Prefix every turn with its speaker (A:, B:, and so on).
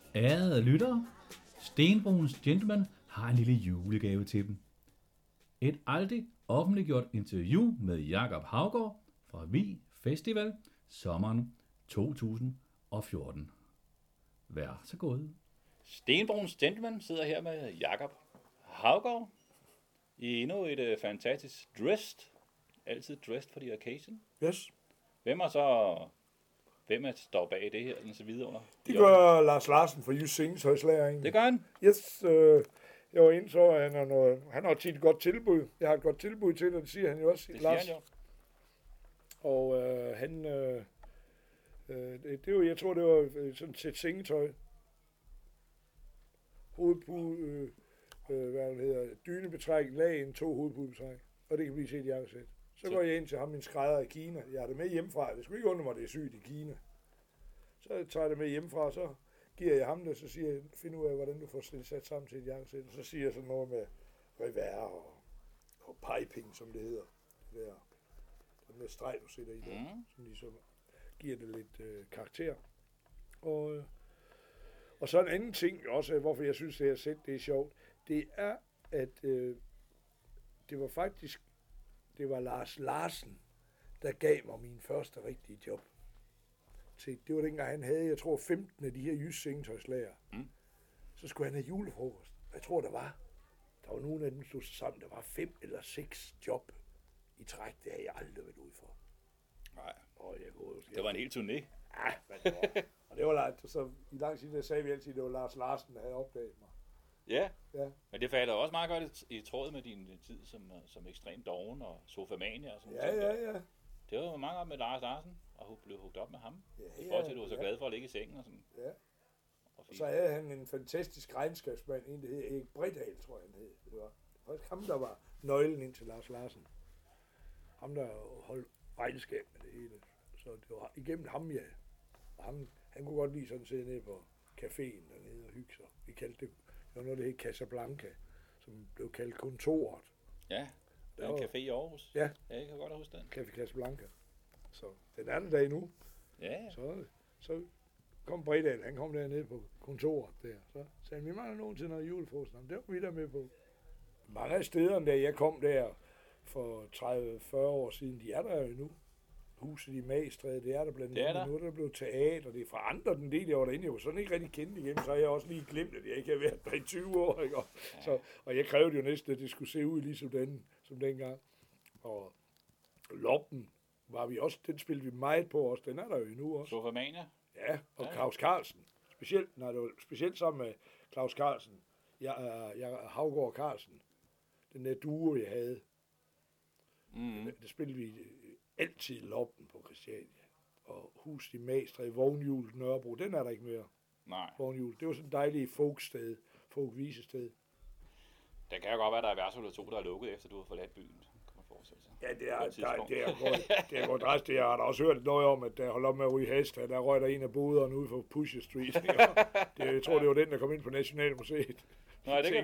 A: Ærede lyttere, Stenbroens Gentleman har en lille julegave til dem. Et aldrig offentliggjort interview med Jakob Haugaard fra Vi Festival sommeren 2014. Vær så god.
B: Stenbroens Gentleman sidder her med Jakob Haugaard i endnu et fantastisk dressed. Altid dressed for the occasion.
C: Yes.
B: Hvem står bag det her, den så videre under?
C: Det gør Lars Larsen fra Jysk Sengetøjslæring.
B: Det gør han.
C: Yes, jeg var inde så, han har tit et godt tilbud. Jeg har et godt tilbud til det siger han jo også.
B: Det
C: Lars.
B: siger han jo.
C: Og det var, jeg tror det var sådan et sæt sengetøj. Hovedpude, hvad det hedder, dynebetræk, lagen, 2 hovedpudebetræk. Og det kan blive set i jakkesæt. Så går jeg ind til ham, min skrædder i Kina. Jeg har det med hjemmefra. Det skulle ikke undre mig, det er sygt i Kina. Så tager jeg det med hjemmefra, og så giver jeg ham det, så siger jeg, find ud af, hvordan du får det sat sammen til et jakkesæt. Og så siger jeg sådan noget med revers og piping, som det hedder. Det der, den der streg, du sætter i der, som ligesom giver det lidt karakter. Og så en anden ting også, hvorfor jeg synes, det her sæt, det er sjovt, det er, at det var Lars Larsen, der gav mig min første rigtige job. Det var dengang, han havde, jeg tror, 15 af de her Jysk Sengetøjslager. Så skulle han have julefrokost. Jeg tror, der var nogle af dem, stod sammen. Der var 5 eller 6 job i træk. Det havde jeg aldrig været ude for.
B: Nej.
C: Det
B: var en hel turné.
C: Ja, men det var så i lang tid, der sagde vi altid, at det var Lars Larsen, der havde opdaget mig.
B: Ja. Men det falder også meget godt i tråd med din tid som ekstremt doven og sofamania og sådan noget.
C: Ja.
B: Det var mange år med Lars Larsen, og blev hugt op med ham. I forhold til, at du var så glad for at ligge i sengen og sådan.
C: Ja. Og så havde han en fantastisk regnskabsmand, en der hed Erik Bredal, tror jeg han hed. Det var faktisk ham, der var nøglen ind til Lars Larsen. Ham, der holdt regnskab med det hele. Så det var igennem ham, ja. Og han kunne godt lide sådan sidde nede på caféen dernede og hygge sig. Vi kaldte det var noget, der hed Casablanca, som blev kaldt kontoret.
B: Ja, det er en café i Aarhus.
C: Ja.
B: Jeg kan godt huske den.
C: Café Casablanca. Så den anden dag nu.
B: Ja.
C: Så kom Bredal, han kom dernede på kontoret der. Så sagde han, vi mangler nogen til noget julefrokost. Det var vi der med på. Mange af stederne, da jeg kom der for 30-40 år siden, de er der jo nu. Huset i Magstræde, det er der blandt andet. Nu er der blevet teater, det er fra andre den del, jeg var derinde. Jeg var sådan ikke rigtig kendt igen, så har jeg også lige glemt, at jeg ikke har været der i 20 år. Ikke? Og jeg krævede jo næsten, at det skulle se ud ligesom dengang. Og Loppen var vi også, den spillede vi meget på også, den er der jo endnu også.
B: Sofamania?
C: Ja, og Claus Carlsen. Specielt sammen med Claus Carlsen. Haugaard Carlsen. Den der duo, jeg havde. Der spillede vi altid Loppen på Christiania. Og Huset i Magstræde, Vognhjulet, Nørrebro, den er der ikke mere.
B: Nej.
C: Vognhjulet, det var sådan et dejligt folkvisested.
B: Det kan jo godt være, der er værtshul eller 2, der er lukket, efter du har forladt byen.
C: Ja, det er godt rest. Jeg har da også hørt noget om, at der holdt op med at ryge hest, der røg der en af boderne ude for Pusher Street. Jeg tror, det var den, der kom ind på Nationalmuseet.
B: Nej, det kan